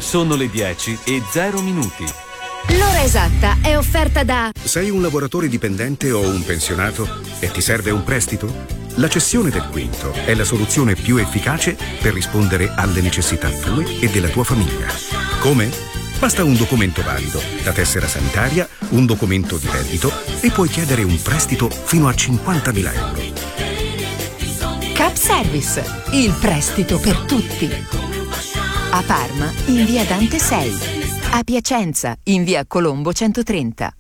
Sono le 10:00. L'ora esatta è offerta da... Sei un lavoratore dipendente o un pensionato e ti serve un prestito? La cessione del quinto è la soluzione più efficace per rispondere alle necessità tue e della tua famiglia. Come? Basta un documento valido, la tessera sanitaria, un documento di reddito e puoi chiedere un prestito fino a 50.000 euro. Cap Service, il prestito per tutti. A Parma, in via Dante 6. A Piacenza, in via Colombo 130.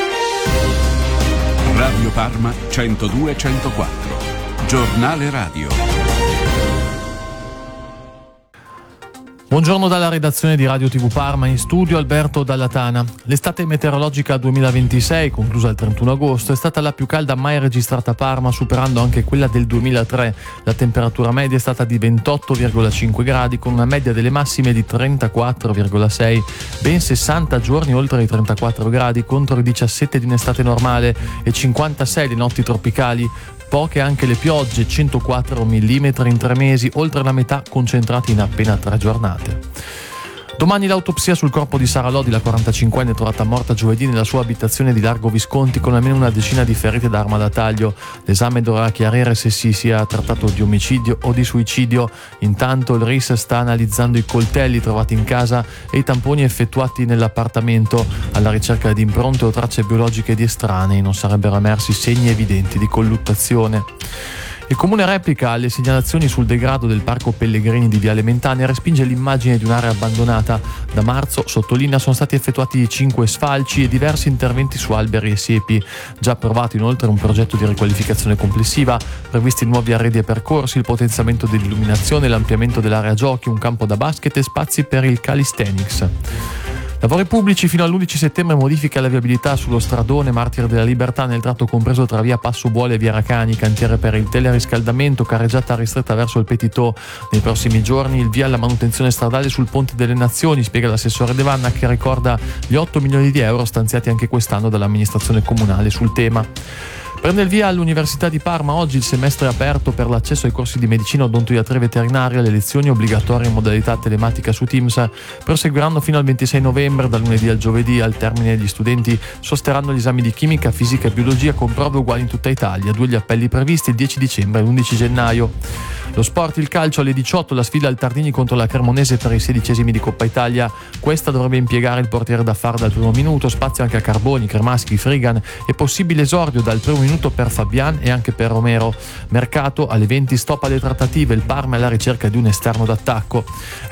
Radio Parma 102-104. Giornale radio. Buongiorno dalla redazione di Radio TV Parma, in studio Alberto Dallatana. L'estate meteorologica 2026, conclusa il 31 agosto, è stata la più calda mai registrata a Parma, superando anche quella del 2003. La temperatura media è stata di 28,5 gradi, con una media delle massime di 34,6, ben 60 giorni oltre i 34 gradi, contro i 17 di un'estate normale e 56 le notti tropicali. Poche anche le piogge, 104 mm in 3 mesi, oltre la metà concentrati in appena 3 giornate. Domani l'autopsia sul corpo di Sara Lodi, la 45enne trovata morta giovedì nella sua abitazione di Largo Visconti con almeno una decina di ferite da arma da taglio. L'esame dovrà chiarire se si sia trattato di omicidio o di suicidio. Intanto il RIS sta analizzando i coltelli trovati in casa e i tamponi effettuati nell'appartamento alla ricerca di impronte o tracce biologiche di estranei. Non sarebbero emersi segni evidenti di colluttazione. Il Comune replica alle segnalazioni sul degrado del Parco Pellegrini di Viale Mentana e respinge l'immagine di un'area abbandonata. Da marzo, sottolinea, sono stati effettuati 5 sfalci e diversi interventi su alberi e siepi. Già approvato inoltre un progetto di riqualificazione complessiva, previsti nuovi arredi e percorsi, il potenziamento dell'illuminazione, l'ampliamento dell'area giochi, un campo da basket e spazi per il calisthenics. Lavori pubblici fino all'11 settembre, modifica la viabilità sullo stradone Martiri della Libertà nel tratto compreso tra via Passobuole e via Racani, cantiere per il teleriscaldamento, carreggiata ristretta verso il Petitò. Nei prossimi giorni il via alla manutenzione stradale sul Ponte delle Nazioni, spiega l'assessore De Vanna, che ricorda gli 8 milioni di euro stanziati anche quest'anno dall'amministrazione comunale sul tema. Prende il via all'Università di Parma oggi il semestre aperto per l'accesso ai corsi di medicina, odontoiatria veterinaria. Le lezioni obbligatorie in modalità telematica su Teams proseguiranno fino al 26 novembre, dal lunedì al giovedì. Al termine gli studenti sosterranno gli esami di chimica, fisica e biologia con prove uguali in tutta Italia. 2 gli appelli previsti, il 10 dicembre e l'11 gennaio. Lo sport, il calcio, alle 18 la sfida al Tardini contro la Cremonese per i 16esimi di Coppa Italia. Questa dovrebbe impiegare il portiere da far dal primo minuto, spazio anche a Carboni, Cremaschi, Frigan e possibile esordio dal primo minuto per Fabian e anche per Romero. Mercato, alle 20 stop alle trattative, il Parma è alla ricerca di un esterno d'attacco.